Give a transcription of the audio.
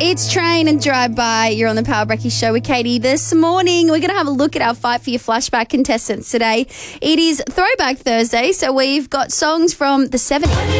It's Train and Drive By. You're on the Power Breakfast Show with Katie. This morning, we're going to have a look at our Fight for Your Flashback contestants today. It is Throwback Thursday, so we've got songs from the 70s.